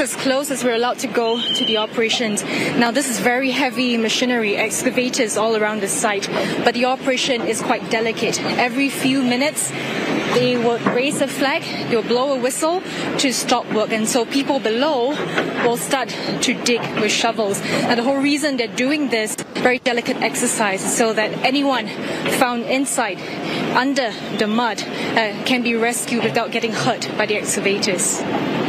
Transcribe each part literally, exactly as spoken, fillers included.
as close as we're allowed to go to the operations. Now, this is very heavy machinery, excavators all around the site, but the operation is quite delicate. Every few minutes, they will raise a flag, they will blow a whistle to stop work, and so people below will start to dig with shovels. And the whole reason they're doing this very delicate exercise is so that anyone found inside, under the mud, uh, can be rescued without getting hurt by the excavators.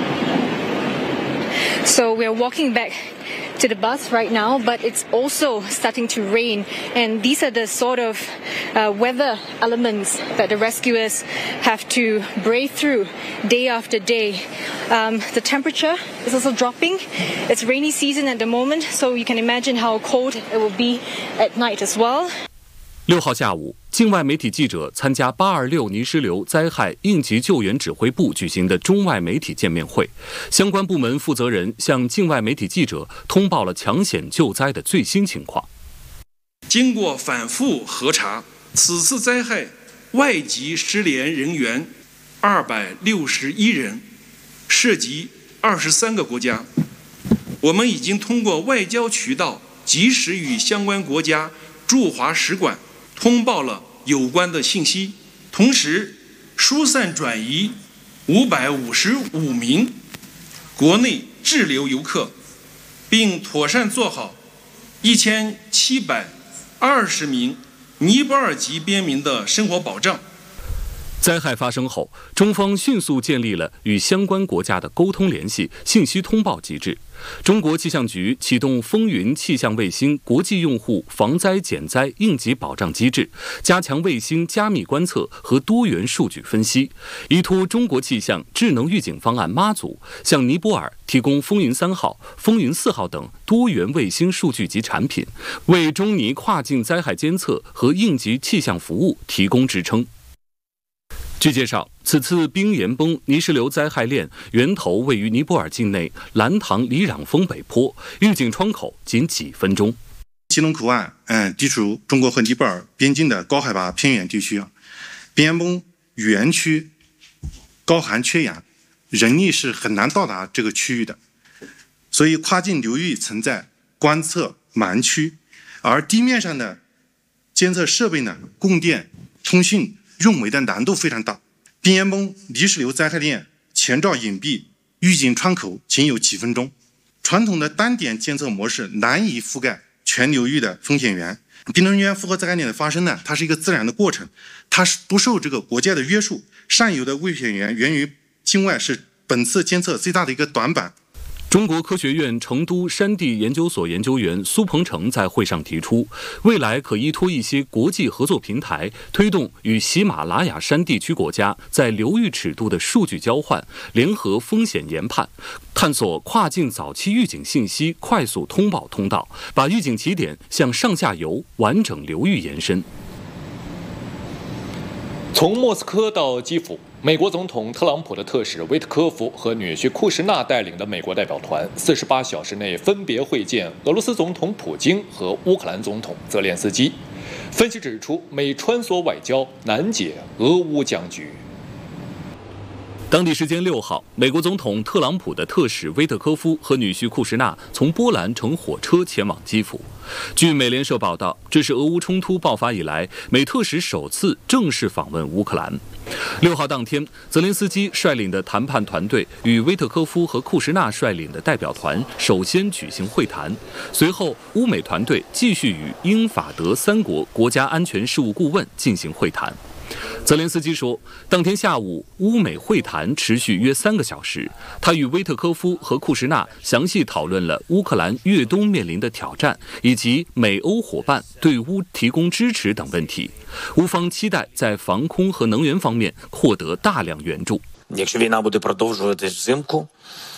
So we're walking back to the bus right now, but it's also starting to rain, and these are the sort of uh, weather elements that the rescuers have to brave through day after day. Um, the temperature is also dropping. It's rainy season at the moment, so you can imagine how cold it will be at night as well. 六号下午，境外媒体记者参加八二六泥石流灾害应急救援指挥部举行的中外媒体见面会，相关部门负责人向境外媒体记者通报了抢险救灾的最新情况。 经过反复核查，此次灾害外籍失联人员二百六十一人，涉及二十三个国家。我们已经通过外交渠道及时与相关国家驻华使馆通报了有关的信息，同时疏散转移五百五十五名国内滞留游客，并妥善做好一千七百二十名尼泊尔籍边民的生活保障。 灾害发生后，中方迅速建立了与相关国家的沟通联系、信息通报机制。中国气象局启动风云气象卫星国际用户防灾减灾应急保障机制，加强卫星加密观测和多元数据分析，依托中国气象智能预警方案妈祖，向尼泊尔提供风云三号、风云四号等多元卫星数据及产品，为中尼跨境灾害监测和应急气象服务提供支撑。据介绍，此次冰岩崩泥石流灾害链源头位于尼泊尔境内兰塘里壤峰北坡，预警窗口仅几分钟。 基隆口岸，嗯，地处中国和尼泊尔边境的高海拔偏远地区啊，冰岩崩园区高寒缺氧，人力是很难到达这个区域的，所以跨境流域存在观测盲区，而地面上的监测设备呢，供电、通讯、用煤的难度非常大。冰岩崩泥石流灾害链前兆隐蔽，预警窗口仅有几分钟，传统的单点监测模式难以覆盖全流域的风险源。冰能源负荷灾害链的发生呢，它是一个自然的过程，它是不受这个国界的约束。上游的危险源源于境外，是本次监测最大的一个短板。 中国科学院成都山地研究所研究员苏鹏程在会上提出，未来可依托一些国际合作平台，推动与喜马拉雅山地区国家在流域尺度的数据交换，联合风险研判，探索跨境早期预警信息快速通报通道，把预警起点向上下游完整流域延伸。 从莫斯科到基辅，美国总统特朗普的特使维特科夫和女婿库什纳带领的美国代表团，四十八小时内分别会见俄罗斯总统普京和乌克兰总统泽连斯基。分析指出，美穿梭外交难解俄乌僵局。 当地时间六号，美国总统特朗普的特使威特科夫和女婿库什纳从波兰乘火车前往基辅。据美联社报道，这是俄乌冲突爆发以来美特使首次正式访问乌克兰。六号当天，泽连斯基率领的谈判团队与威特科夫和库什纳率领的代表团首先举行会谈，随后乌美团队继续与英法德三国国家安全事务顾问进行会谈。泽连斯基说，当天下午乌美会谈持续约三个小时，他与威特科夫和库什纳详细讨论了乌克兰越冬面临的挑战，以及美欧伙伴对乌提供支持等问题。乌方期待在防空和能源方面获得大量援助。 Якщо війна буде продовжуватись взимку,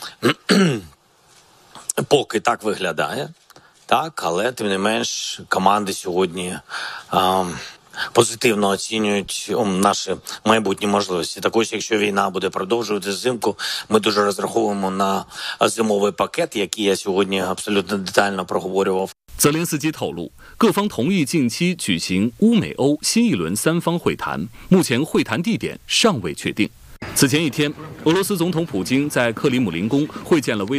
поки так виглядає, так, але тим не менш команди сьогодні позитивно оцінюють наші майбутні можливості. Також, якщо війна буде продовжуватися взимку, ми дуже розраховуємо на зимовий пакет, який я сьогодні абсолютно детально проговорював. 泽连斯基透露，各方同意近期举行乌美欧新一轮三方会谈，目前会谈地点尚未确定。此前一天，俄罗斯总统普京在克里姆林宫会见了威